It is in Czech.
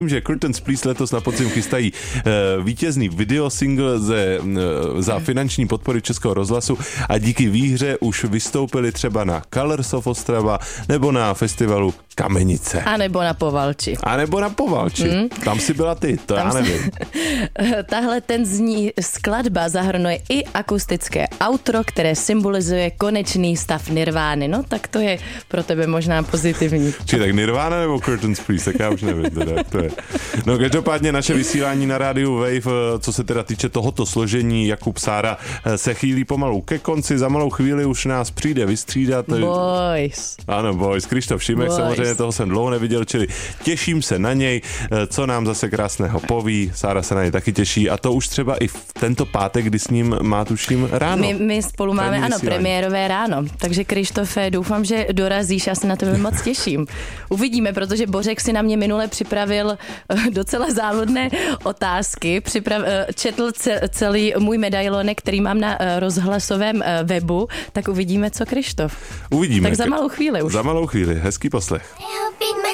že Curtains Please letos na podzim chystají vítězný videosingle za finanční podpory Českého rozhlasu a díky výhře už vystoupili třeba na Colors of Ostrava nebo na festivalu Kamenice. A nebo na Povalči. Tam si byla ty, to já nevím. Tahle tenzní skladba zahrnuje i akustické outro, které symbolizuje konečný stav Nirvány. No tak to je pro tebe možná pozitivní. Či tak Nirvana nebo Curtains Please, tak já už nevím teda, jak to je. No každopádně naše vysílání na rádiu Wave, co se teda týče tohoto složení, Jakub Sára se chýlí pomalu ke konci, za malou chvíli už nás přijde vystřídat. Boys. Ano, Boys, Krištof Šimek, samozřejmě toho jsem dlouho neviděl, čili těším se na něj, co nám zase krásného poví, Sára se na něj taky těší a to už třeba i v tento pátek, kdy s ním má tuším ráno. My spolu máme, premiérové ráno, takže Krištofe, doufám, že dorazíš, já se na tebe moc těším. Uvidíme, protože Bořek si na mě minule připravil docela závodné otázky, četl celý můj medailonek, který mám na rozhlasovém webu, tak uvidíme, co Krištof. Uvidíme. Tak za malou chvíli už. Za malou chvíli, hezký poslech.